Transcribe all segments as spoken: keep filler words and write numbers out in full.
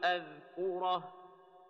أذكره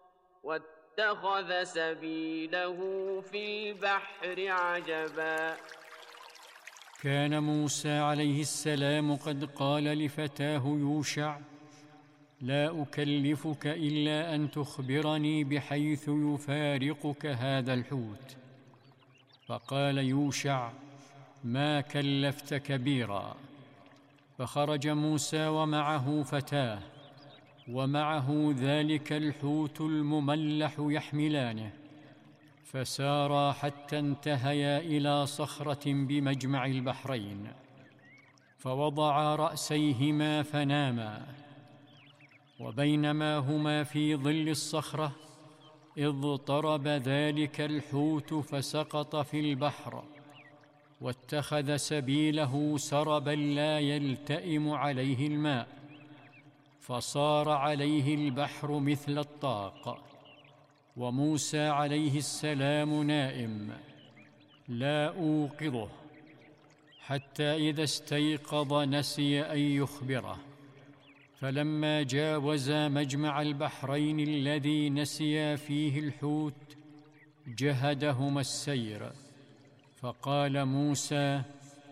واتخذ سبيله في البحر عجبا. كان موسى عليه السلام قد قال لفتاه يوشع: لا أكلفك إلا أن تخبرني بحيث يفارقك هذا الحوت. فقال يوشع: ما كلفت كبيرا. فخرج موسى ومعه فتاه ومعه ذلك الحوت المملح يحملانه، فسارا حتى انتهيا إلى صخرة بمجمع البحرين، فوضعا رأسيهما فناما. وبينما هما في ظل الصخرة اضطرب ذلك الحوت فسقط في البحر، واتخذ سبيله سربا لا يلتئم عليه الماء، فصار عليه البحر مثل الطاق. وموسى عليه السلام نائم لا أوقظه، حتى إذا استيقظ نسي أن يخبره. فلما جاوزا مجمع البحرين الذي نسيا فيه الحوت جهدهما السير، فقال موسى: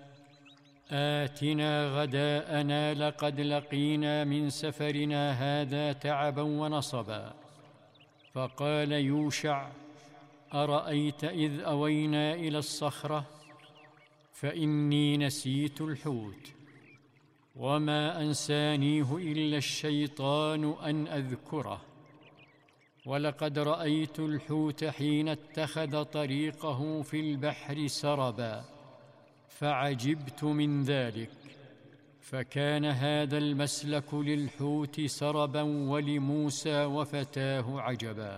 آتنا غداءنا لقد لقينا من سفرنا هذا تعبا ونصبا. فقال يوشع: أرأيت إذ أوينا إلى الصخرة فإني نسيت الحوت وما أنسانيه إلا الشيطان أن أذكره، ولقد رأيت الحوت حين اتخذ طريقه في البحر سربا فعجبت من ذلك. فكان هذا المسلك للحوت سربا ولموسى وفتاه عجبا.